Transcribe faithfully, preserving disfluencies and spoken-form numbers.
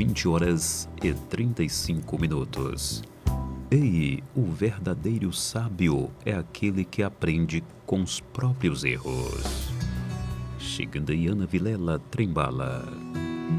vinte horas e trinta e cinco minutos. Ei, o verdadeiro sábio é aquele que aprende com os próprios erros. Chegando aí Ana Vilela Trembala.